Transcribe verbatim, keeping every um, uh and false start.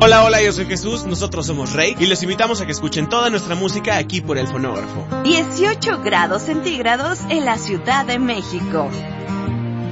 Hola, hola, yo soy Jesús, nosotros somos Rey y les invitamos a que escuchen toda nuestra música aquí por El Fonógrafo. dieciocho grados centígrados en la Ciudad de México.